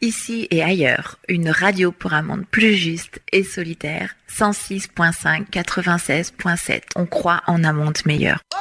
Ici et ailleurs, une radio pour un monde plus juste et solidaire. 106.5, 96.7. On croit en un monde meilleur.